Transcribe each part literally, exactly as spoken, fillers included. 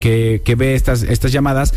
que, que ve estas, estas llamadas,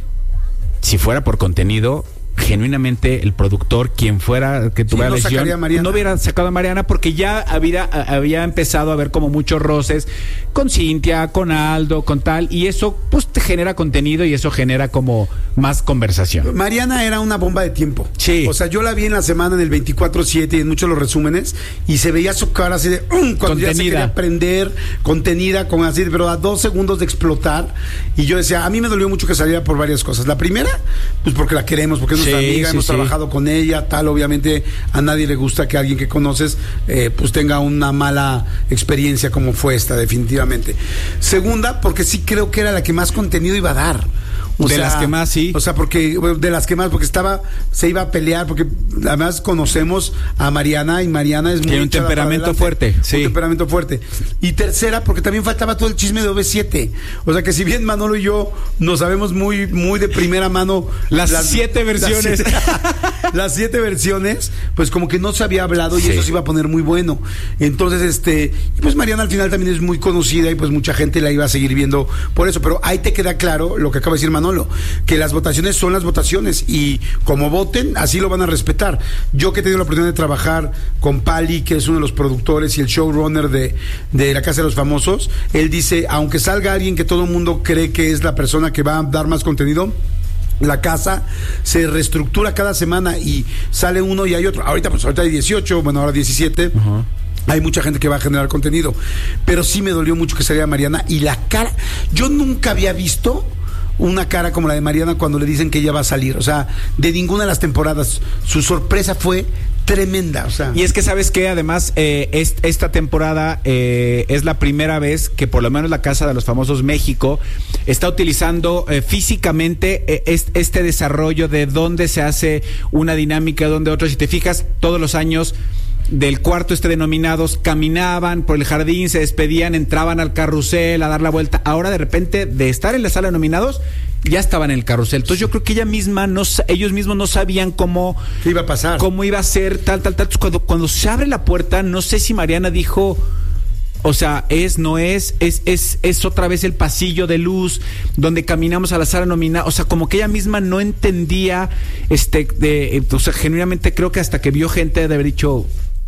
si fuera por contenido, genuinamente el productor, quien fuera que tuviera sí, no lesión, no hubiera sacado a Mariana, porque ya había, había empezado a haber como muchos roces con Cintia, con Aldo, con tal, y eso pues te genera contenido y eso genera como más conversación. Mariana era una bomba de tiempo. Sí. O sea, yo la vi en la semana en el veinticuatro siete y en muchos de los resúmenes y se veía su cara así de um, cuando contenida. Ya se quería prender, contenida, con así, pero a dos segundos de explotar. Y yo decía, a mí me dolió mucho que saliera por varias cosas. La primera, pues porque la queremos, porque es nuestra sí, amiga, sí, hemos sí. trabajado con ella, tal, obviamente a nadie le gusta que alguien que conoces eh, pues tenga una mala experiencia como fue esta, definitivamente. Segunda, porque sí creo que era la que más contenido iba a dar. O de sea, las que más, sí. O sea, porque de las que más, porque estaba, se iba a pelear, porque además conocemos a Mariana y Mariana es muy tiene un temperamento fuerte, sí. Un temperamento fuerte. Y tercera, porque también faltaba todo el chisme de O V siete. O sea, que si bien Manolo y yo nos sabemos muy, muy de primera mano las, las siete versiones, las siete, las siete versiones, pues como que no se había hablado y sí. eso se iba a poner muy bueno. Entonces, este, pues Mariana al final también es muy conocida y pues mucha gente la iba a seguir viendo por eso. Pero ahí te queda claro lo que acaba de decir Manolo, que las votaciones son las votaciones y como voten, así lo van a respetar. Yo que he tenido la oportunidad de trabajar con Pali, que es uno de los productores y el showrunner de, de La Casa de los Famosos, él dice, aunque salga alguien que todo el mundo cree que es la persona que va a dar más contenido, la casa se reestructura cada semana y sale uno y hay otro. Ahorita pues ahorita hay dieciocho, bueno, ahora diecisiete. Uh-huh. Hay mucha gente que va a generar contenido, pero sí me dolió mucho que saliera Mariana y la cara, yo nunca había visto una cara como la de Mariana cuando le dicen que ella va a salir, o sea, de ninguna de las temporadas. Su sorpresa fue tremenda, o sea. Y es que sabes que además eh, es, esta temporada eh, es la primera vez que por lo menos la Casa de los Famosos México está utilizando eh, físicamente eh, est, este desarrollo de dónde se hace una dinámica, dónde otro. Si te fijas, todos los años del cuarto este denominados caminaban por el jardín, se despedían, entraban al carrusel a dar la vuelta. Ahora de repente de estar en la sala de nominados ya estaban en el carrusel. Entonces yo creo que ella misma no, ellos mismos no sabían cómo ¿qué iba a pasar? Cómo iba a ser tal tal tal. Entonces, cuando cuando se abre la puerta, no sé si Mariana dijo, o sea, es, no es, es, es, es otra vez el pasillo de luz donde caminamos a la sala nominada. O sea, como que ella misma no entendía, este, de, o sea, genuinamente creo que hasta que vio gente de haber dicho,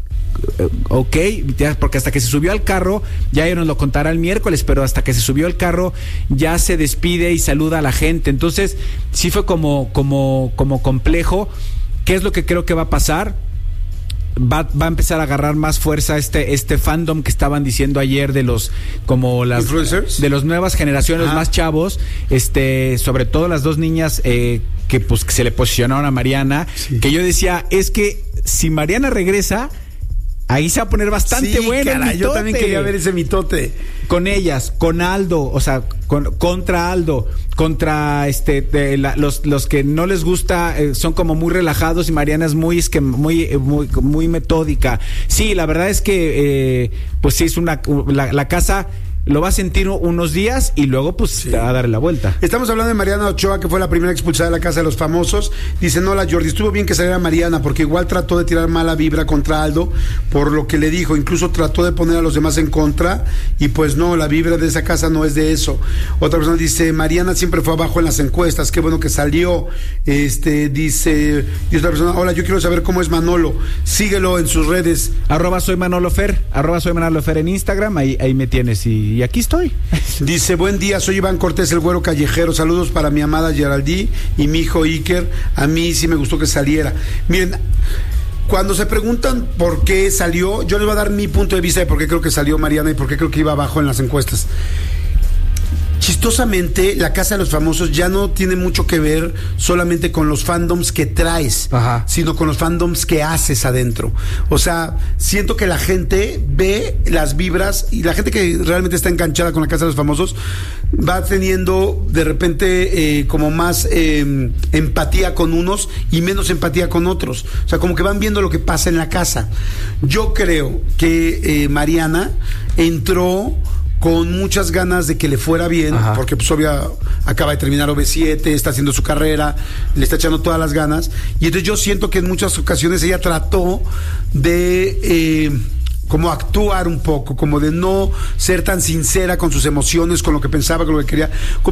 ok, porque hasta que se subió al carro, ya ella nos lo contará el miércoles, pero hasta que se subió al carro ya se despide y saluda a la gente. Entonces, sí fue como, como, como complejo. ¿Qué es lo que creo que va a pasar? Va, va a empezar a agarrar más fuerza este este fandom que estaban diciendo ayer de los como las ¿influencers? De las nuevas generaciones, ah. más chavos, este sobre todo las dos niñas eh, que pues que se le posicionaron a Mariana, sí. Que yo decía, es que si Mariana regresa, ahí se va a poner bastante sí, bueno. Cara, yo también quería ver ese mitote. Con ellas, con Aldo, o sea, con, contra Aldo, contra este de la, los los que no les gusta, eh, son como muy relajados y Mariana es muy es que muy muy muy metódica. Sí, la verdad es que eh, pues sí es una la, la casa lo va a sentir unos días y luego pues sí. va a darle la vuelta. Estamos hablando de Mariana Ochoa, que fue la primera expulsada de la Casa de los Famosos. Dice, no, la Jordi, estuvo bien que saliera Mariana, porque igual trató de tirar mala vibra contra Aldo, por lo que le dijo, incluso trató de poner a los demás en contra, y pues no, la vibra de esa casa no es de eso. Otra persona dice, Mariana siempre fue abajo en las encuestas, qué bueno que salió. Este, dice, y otra persona, hola, yo quiero saber cómo es Manolo, síguelo en sus redes. Arroba soy Manolo Fer, arroba soy Manolo Fer en Instagram, ahí, ahí me tienes y Y aquí estoy. Dice, buen día, soy Iván Cortés, el güero callejero. Saludos para mi amada Geraldí y mi hijo Iker. A mí sí me gustó que saliera. Miren, cuando se preguntan por qué salió, yo les voy a dar mi punto de vista de por qué creo que salió Mariana y por qué creo que iba abajo en las encuestas. Chistosamente, la Casa de los Famosos ya no tiene mucho que ver solamente con los fandoms que traes, ajá, sino con los fandoms que haces adentro. O sea, siento que la gente ve las vibras y la gente que realmente está enganchada con la Casa de los Famosos va teniendo de repente eh, como más eh, empatía con unos y menos empatía con otros. O sea, como que van viendo lo que pasa en la casa. Yo creo que eh, Mariana entró con muchas ganas de que le fuera bien, ajá, porque pues obvio acaba de terminar O V siete, está haciendo su carrera, le está echando todas las ganas, y entonces yo siento que en muchas ocasiones ella trató de eh, como actuar un poco, como de no ser tan sincera con sus emociones, con lo que pensaba, con lo que quería.